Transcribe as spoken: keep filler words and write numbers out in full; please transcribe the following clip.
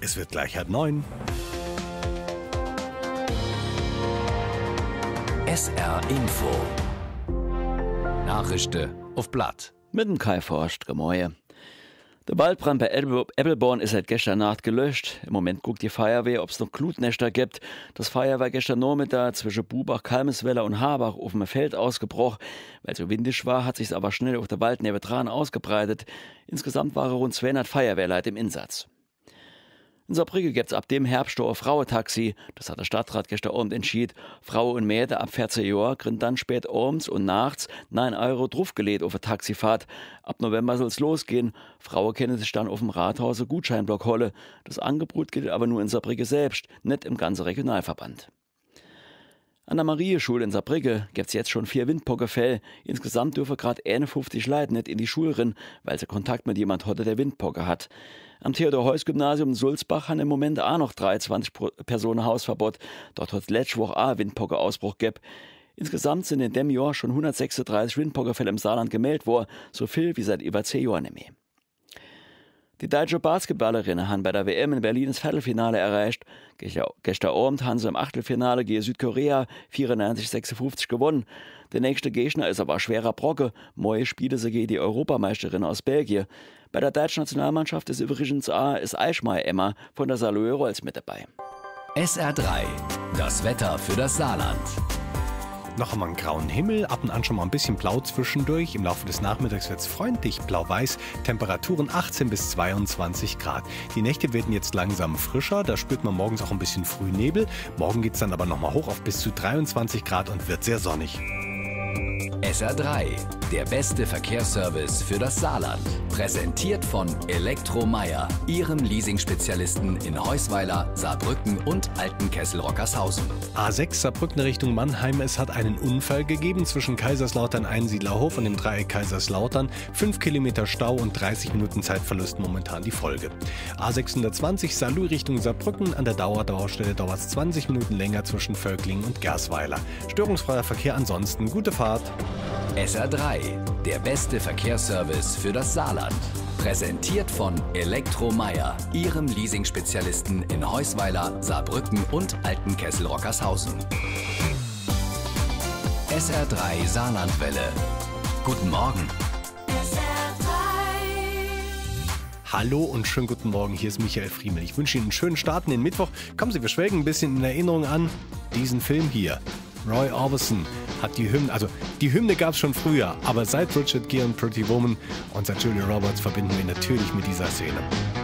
Es wird gleich halb neun. S R Info. Nachrichten auf Blatt. Mit dem Kai Forst, Gemäue. Der Waldbrand bei Ebbelborn ist seit gestern Nacht gelöscht. Im Moment guckt die Feuerwehr, ob es noch Glutnester gibt. Das Feuer war gestern Nachmittag zwischen Bubach, Kalmesweller und Habach auf dem Feld ausgebrochen. Weil es so windig war, hat sich aber schnell auf der Wald nebendran ausgebreitet. Insgesamt waren rund zweihundert Feuerwehrleute im Einsatz. In Saarbrücken gibt es ab dem Herbst auch ein Frauentaxi. Das hat der Stadtrat gestern Abend entschieden. Frauen und Mädchen ab vierzehn Jahren kriegen dann spät abends und nachts neun Euro draufgelegt auf eine Taxifahrt. Ab November soll es losgehen. Frauen können sich dann auf dem Rathaus einen Gutscheinblock holen. Das Angebot gilt aber nur in Saarbrücken selbst, nicht im ganzen Regionalverband. An der Marieschule in Saarbrücken gibt es jetzt schon vier Windpockefälle. Insgesamt dürfen gerade einundfünfzig Leute nicht in die Schule rein, weil sie Kontakt mit jemand hatte, der Windpocker hat. Am Theodor-Heuss-Gymnasium in Sulzbach haben im Moment auch noch dreiundzwanzig Personen Hausverbot. Dort hat es letzte Woche auch einen Windpocker-Ausbruch gegeben. Insgesamt sind in dem Jahr schon hundertsechsunddreißig Windpockerfälle im Saarland gemeldet worden, so viel wie seit über zehn Jahren nicht mehr. Die deutsche Basketballerinnen haben bei der W M in Berlin das Viertelfinale erreicht. Gestern Abend haben sie im Achtelfinale gegen Südkorea vierundneunzig sechsundfünfzig gewonnen. Der nächste Gegner ist aber ein schwerer Brocken. Morgen spielen sie gegen die Europameisterin aus Belgien. Bei der deutschen Nationalmannschaft ist übrigens auch ist Eichmeier Emma von der Saarlouis Royals mit dabei. S R drei. Das Wetter für das Saarland. Noch einmal einen grauen Himmel, ab und an schon mal ein bisschen blau zwischendurch. Im Laufe des Nachmittags wird es freundlich blau-weiß. Temperaturen achtzehn bis zweiundzwanzig Grad. Die Nächte werden jetzt langsam frischer, da spürt man morgens auch ein bisschen Frühnebel. Morgen geht es dann aber noch mal hoch auf bis zu dreiundzwanzig Grad und wird sehr sonnig. S R drei, der beste Verkehrsservice für das Saarland. Präsentiert von Elektromeier, Ihrem Leasing-Spezialisten in Heusweiler, Saarbrücken und Altenkessel-Rockershausen. A sechs Saarbrücken Richtung Mannheim. Es hat einen Unfall gegeben zwischen Kaiserslautern-Einsiedlerhof und dem Dreieck Kaiserslautern. Fünf Kilometer Stau und dreißig Minuten Zeitverlust momentan die Folge. A sechshundertzwanzig Saarlouis Richtung Saarbrücken. An der Dauerbaustelle dauert es zwanzig Minuten länger zwischen Völklingen und Gersweiler. Störungsfreier Verkehr ansonsten. Gute Fahrt. S R drei, der beste Verkehrsservice für das Saarland. Präsentiert von Elektromeier, Ihrem Leasing-Spezialisten in Heusweiler, Saarbrücken und Altenkessel-Rockershausen. S R drei Saarlandwelle. Guten Morgen. S R drei. Hallo und schönen guten Morgen, hier ist Michael Friemel. Ich wünsche Ihnen einen schönen Start in den Mittwoch. Kommen Sie, wir schwelgen ein bisschen in Erinnerung an diesen Film hier. Roy Orbison hat die Hymne, also die Hymne gab es schon früher, aber seit Richard Gere und Pretty Woman und seit Julia Roberts verbinden wir ihn natürlich mit dieser Szene.